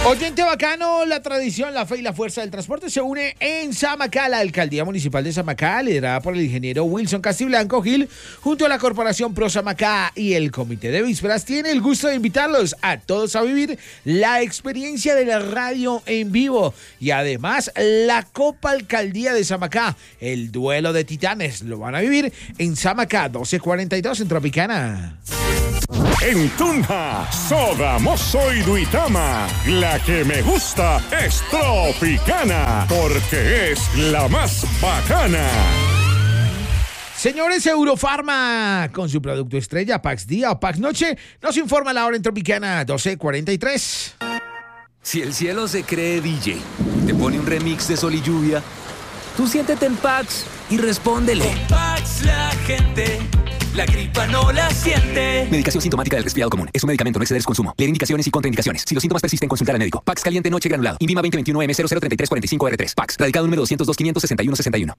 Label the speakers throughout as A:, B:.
A: Oyente bacano, la tradición, la fe y la fuerza del transporte se une en Samacá. La Alcaldía Municipal de Samacá, liderada por el ingeniero Wilson Castiblanco Gil, junto a la Corporación Pro Samacá y el Comité de Vísperas, tiene el gusto de invitarlos a todos a vivir la experiencia de la radio en vivo y además la Copa Alcaldía de Samacá, el duelo de titanes. Lo van a vivir en Samacá 1242 en Tropicana.
B: En Tunja, Soda, Mozo y Duitama, la que me gusta es Tropicana, porque es la más bacana.
A: Señores, Eurofarma, con su producto estrella, Pax Día o Pax Noche, nos informa la hora en Tropicana 12:43.
C: Si el cielo se cree DJ, te pone un remix de Sol y Lluvia, tú siéntete en Pax y respóndele.
D: Con Pax la gente, la gripa no la siente.
C: Medicación sintomática del resfriado común. Es un medicamento, no exceder su consumo. Leer indicaciones y contraindicaciones. Si los síntomas persisten, consultar al médico. Pax Caliente Noche Granulado. INVIMA 2021-M003345R3. Pax. Radicado número 202-561-61.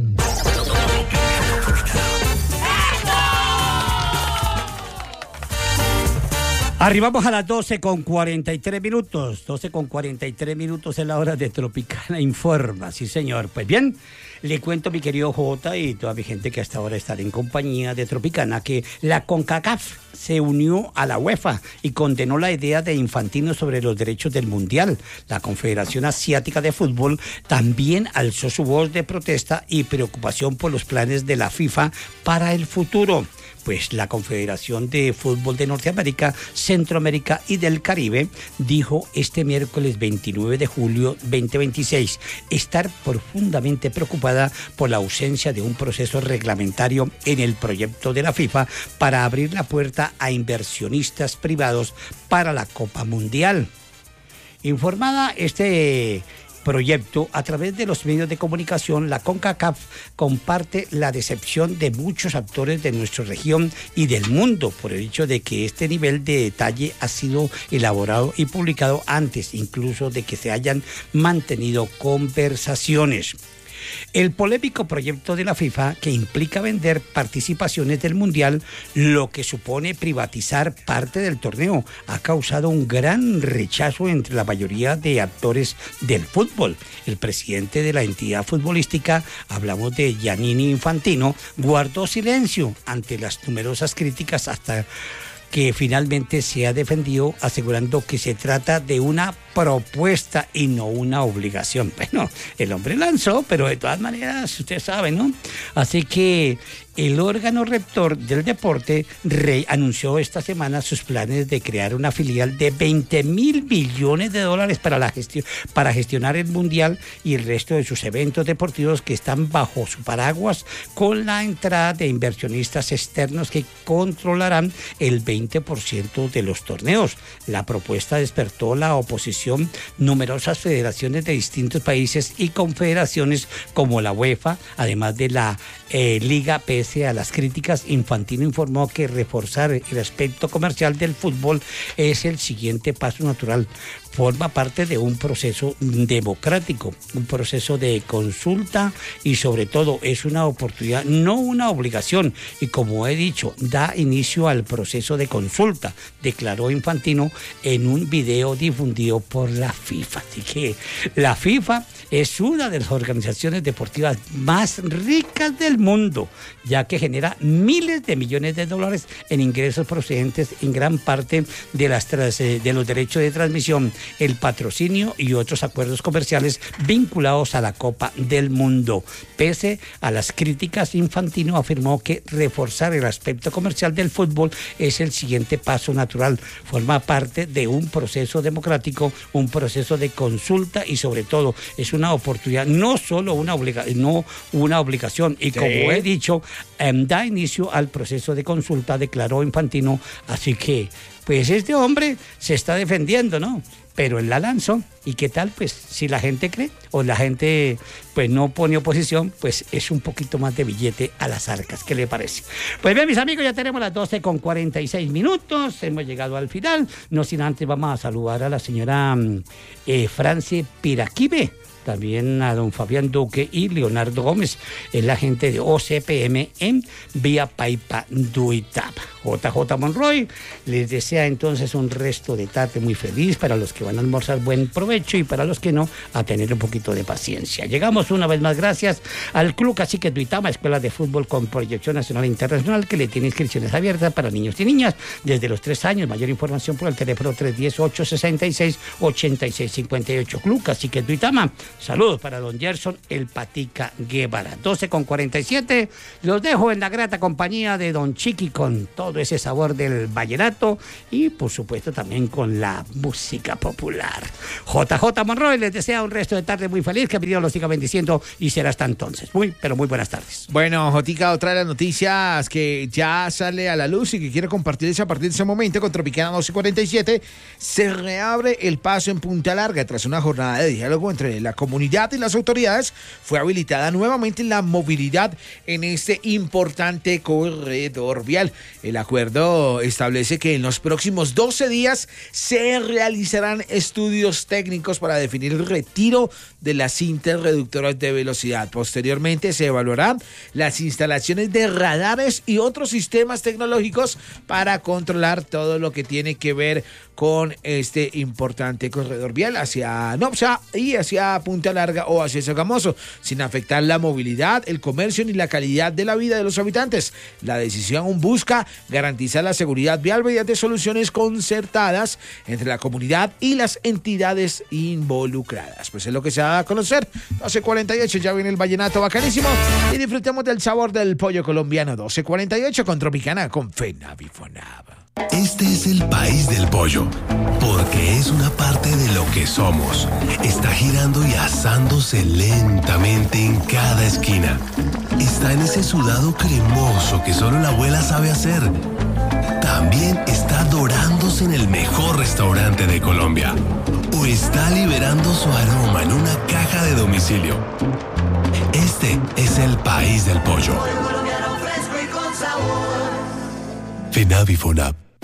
E: Arribamos a las 12:43. 12:43 es la hora de Tropicana Informa. Sí, señor. Pues bien, le cuento, mi querido Jota, y toda mi gente que hasta ahora está en compañía de Tropicana, que la CONCACAF se unió a la UEFA y condenó la idea de Infantino sobre los derechos del Mundial. La Confederación Asiática de Fútbol también alzó su voz de protesta y preocupación por los planes de la FIFA para el futuro. Pues la Confederación de Fútbol de Norteamérica, Centroamérica y del Caribe dijo este miércoles 29 de julio 2026 estar profundamente preocupada por la ausencia de un proceso reglamentario en el proyecto de la FIFA para abrir la puerta a inversionistas privados para la Copa Mundial. Informada este proyecto a través de los medios de comunicación, la CONCACAF comparte la decepción de muchos actores de nuestra región y del mundo por el hecho de que este nivel de detalle ha sido elaborado y publicado antes incluso de que se hayan mantenido conversaciones. El polémico proyecto de la FIFA, que implica vender participaciones del Mundial, lo que supone privatizar parte del torneo, ha causado un gran rechazo entre la mayoría de actores del fútbol. El presidente de la entidad futbolística, hablamos de Giannini Infantino, guardó silencio ante las numerosas críticas hasta que finalmente se ha defendido asegurando que se trata de una propuesta y no una obligación. Bueno, el hombre lanzó, pero de todas maneras, usted sabe, ¿no? Así que el órgano rector del deporte anunció esta semana sus planes de crear una filial de $20.000 millones para gestionar el Mundial y el resto de sus eventos deportivos que están bajo su paraguas, con la entrada de inversionistas externos que controlarán el 20% de los torneos. La propuesta despertó la oposición. Numerosas federaciones de distintos países y confederaciones como la UEFA, además de la Liga. Pese a las críticas, Infantino informó que reforzar el aspecto comercial del fútbol es el siguiente paso natural. Forma parte de un proceso democrático, un proceso de consulta y sobre todo es una oportunidad, no una obligación. Y como he dicho, da inicio al proceso de consulta, declaró Infantino en un video difundido por la FIFA. Así que la FIFA es una de las organizaciones deportivas más ricas del mundo, ya que genera miles de millones de dólares en ingresos procedentes en gran parte de los derechos de transmisión, el patrocinio y otros acuerdos comerciales vinculados a la Copa del Mundo. Pese a las críticas, Infantino afirmó que reforzar el aspecto comercial del fútbol es el siguiente paso natural. Forma parte de un proceso democrático, un proceso de consulta y sobre todo es una oportunidad, no solo una obligación. Y como he dicho, da inicio al proceso de consulta, declaró Infantino. Así que, pues este hombre se está defendiendo, ¿no? Pero él la lanzó. ¿Y qué tal? Pues si la gente cree o la gente pues no pone oposición, pues es un poquito más de billete a las arcas. ¿Qué le parece? Pues bien, mis amigos, ya tenemos las 12:46. Hemos llegado al final. No sin antes vamos a saludar a la señora Franci Piraquive. también a don Fabián Duque y Leonardo Gómez, es la gente de OCPM en Vía Paipa Duitama. JJ Monroy les desea entonces un resto de tarde muy feliz. Para los que van a almorzar, buen provecho, y para los que no, a tener un poquito de paciencia. Llegamos una vez más gracias al Club Cacique Duitama, escuela de fútbol con proyección nacional e internacional, que le tiene inscripciones abiertas para niños y niñas desde los 3 años. Mayor información por el teléfono 310-866-8658. Club Cacique Duitama. Saludos para don Gerson El Patica Guevara. 12:47. Los dejo en la grata compañía de don Chiqui con todo ese sabor del vallenato y por supuesto también con la música popular. JJ Monroy les desea un resto de tarde muy feliz, que Dios los siga bendiciendo y será hasta entonces. Pero muy buenas tardes.
A: Bueno, Jotica, otra de las noticias que ya sale a la luz y que quiero compartirles a partir de ese momento con Tropicana 1247, se reabre el paso en Punta Larga. Tras una jornada de diálogo entre la comunidad y las autoridades, fue habilitada nuevamente la movilidad en este importante corredor vial. El acuerdo establece que en los próximos 12 días se realizarán estudios técnicos para definir el retiro de las cintas reductoras de velocidad. Posteriormente se evaluarán las instalaciones de radares y otros sistemas tecnológicos para controlar todo lo que tiene que ver con este importante corredor vial hacia Nopsa y hacia Punta Larga o hacia Sogamoso, sin afectar la movilidad, el comercio ni la calidad de la vida de los habitantes. La decisión busca garantizar la seguridad vial mediante soluciones concertadas entre la comunidad y las entidades involucradas. Pues es lo que se da a conocer. 12:48, ya viene el vallenato bacanísimo y disfrutemos del sabor del pollo colombiano. 12:48 con Tropicana con FENAVIFONAV.
F: Este es el país del pollo, porque es una parte de lo que somos. Está girando y asándose lentamente en cada esquina. Está en ese sudado cremoso que solo la abuela sabe hacer. También está dorándose en el mejor restaurante de Colombia. O está liberando su aroma en una caja de domicilio. Este es el país del pollo. FENAVIFONAV.